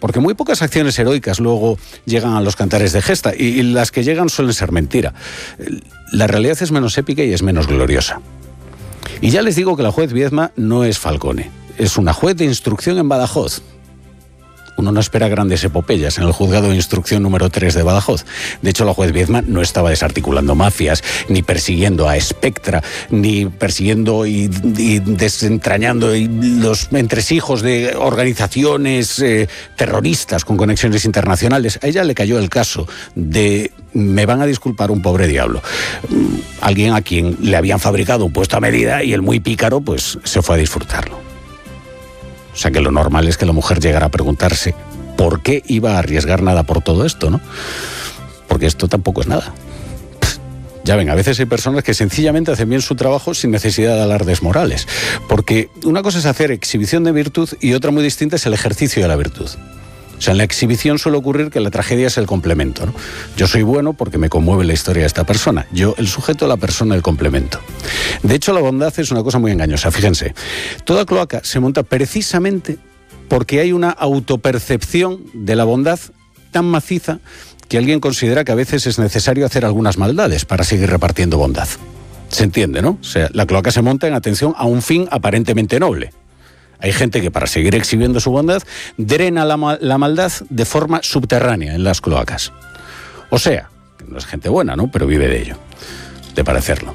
Porque muy pocas acciones heroicas luego llegan a los cantares de gesta, y las que llegan suelen ser mentira. La realidad es menos épica y es menos gloriosa. Y ya les digo que la juez Viedma no es Falcone, es una juez de instrucción en Badajoz. Uno no espera grandes epopeyas en el juzgado de instrucción número 3 de Badajoz. De hecho, la juez Viedma no estaba desarticulando mafias, ni persiguiendo a Spectra, ni persiguiendo y desentrañando los entresijos de organizaciones terroristas con conexiones internacionales. A ella le cayó el caso de, me van a disculpar, un pobre diablo. Alguien a quien le habían fabricado un puesto a medida y el muy pícaro pues se fue a disfrutarlo. O sea que lo normal es que la mujer llegara a preguntarse por qué iba a arriesgar nada por todo esto, ¿no? Porque esto tampoco es nada. Ya ven, a veces hay personas que sencillamente hacen bien su trabajo sin necesidad de alardes morales. Porque una cosa es hacer exhibición de virtud y otra muy distinta es el ejercicio de la virtud. O sea, en la exhibición suele ocurrir que la tragedia es el complemento, ¿no? Yo soy bueno porque me conmueve la historia de esta persona. Yo, el sujeto, la persona, el complemento. De hecho, la bondad es una cosa muy engañosa. Fíjense, toda cloaca se monta precisamente porque hay una autopercepción de la bondad tan maciza que alguien considera que a veces es necesario hacer algunas maldades para seguir repartiendo bondad. ¿Se entiende, no? O sea, la cloaca se monta en atención a un fin aparentemente noble. Hay gente que para seguir exhibiendo su bondad drena la maldad de forma subterránea en las cloacas. O sea, no es gente buena, ¿no? Pero vive de ello, de parecerlo.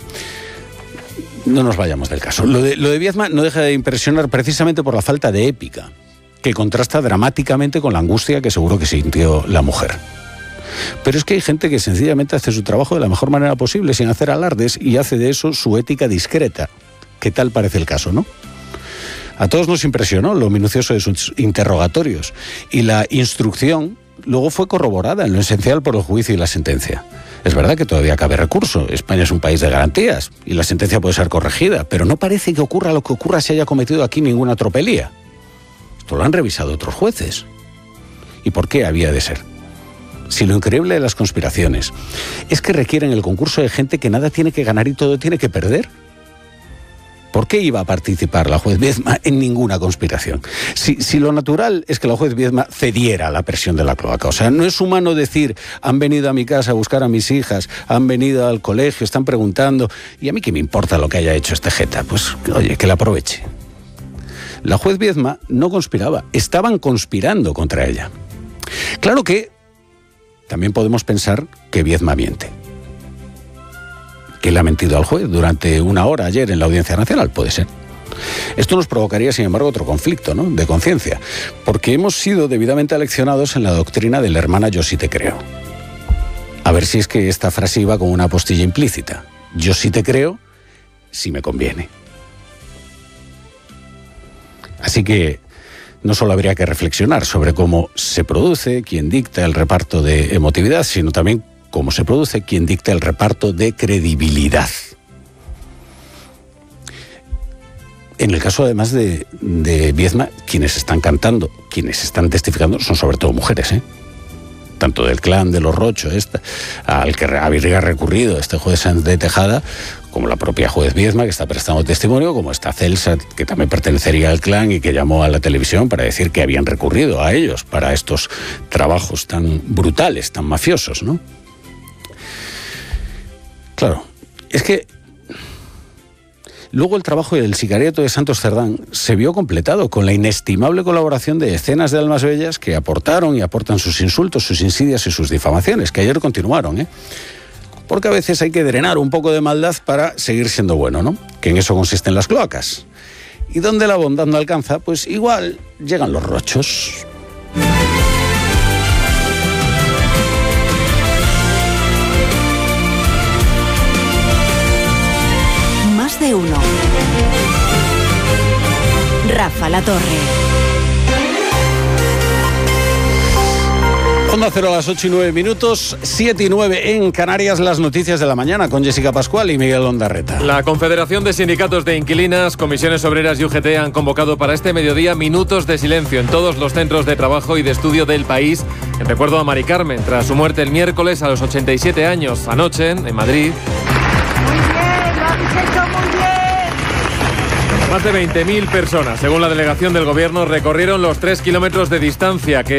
No nos vayamos del caso. Lo de Viedma no deja de impresionar precisamente por la falta de épica, que contrasta dramáticamente con la angustia que seguro que sintió la mujer. Pero es que hay gente que sencillamente hace su trabajo de la mejor manera posible, sin hacer alardes, y hace de eso su ética discreta. ¿Qué tal parece el caso, no? A todos nos impresionó lo minucioso de sus interrogatorios, y la instrucción luego fue corroborada en lo esencial por el juicio y la sentencia. Es verdad que todavía cabe recurso, España es un país de garantías y la sentencia puede ser corregida, pero no parece que ocurra lo que ocurra si haya cometido aquí ninguna tropelía. Esto lo han revisado otros jueces. ¿Y por qué había de ser? Si lo increíble de las conspiraciones es que requieren el concurso de gente que nada tiene que ganar y todo tiene que perder, ¿por qué iba a participar la juez Viedma en ninguna conspiración? Si lo natural es que la juez Viedma cediera a la presión de la cloaca. O sea, no es humano decir, han venido a mi casa a buscar a mis hijas, han venido al colegio, están preguntando, ¿y a mí qué me importa lo que haya hecho este jeta? Pues, oye, que la aproveche. La juez Viedma no conspiraba, estaban conspirando contra ella. Claro que también podemos pensar que Viedma miente, que le ha mentido al juez durante una hora ayer en la Audiencia Nacional, puede ser. Esto nos provocaría, sin embargo, otro conflicto, ¿no?, de conciencia, porque hemos sido debidamente aleccionados en la doctrina de la hermana yo sí te creo. A ver si es que esta frase iba con una postilla implícita. Yo sí te creo, si me conviene. Así que no solo habría que reflexionar sobre cómo se produce, quién dicta el reparto de emotividad, sino también cómo se produce, quién dicta el reparto de credibilidad. En el caso, además de Viedma, quienes están cantando, quienes están testificando, son sobre todo mujeres, tanto del clan de los Rocho, al que habría recurrido este juez Sáenz de Tejada, como la propia juez Viedma, que está prestando testimonio, como esta Celsa, que también pertenecería al clan y que llamó a la televisión para decir que habían recurrido a ellos para estos trabajos tan brutales, tan mafiosos, ¿no? Claro, es que luego el trabajo del sicariato de Santos Cerdán se vio completado con la inestimable colaboración de decenas de almas bellas que aportaron y aportan sus insultos, sus insidias y sus difamaciones, que ayer continuaron, Porque a veces hay que drenar un poco de maldad para seguir siendo bueno, ¿no? Que en eso consisten las cloacas. Y donde la bondad no alcanza, pues igual llegan los rochos. De uno. Rafa La Torre. Onda Cero a las 8:09, 7:09 en Canarias, las noticias de la mañana con Jessica Pascual y Miguel Ondarreta. La Confederación de Sindicatos de Inquilinas, Comisiones Obreras y UGT han convocado para este mediodía minutos de silencio en todos los centros de trabajo y de estudio del país, en recuerdo a Mari Carmen, tras su muerte el miércoles a los 87 años, anoche en Madrid. Más de 20.000 personas, según la delegación del Gobierno, recorrieron los 3 kilómetros de distancia que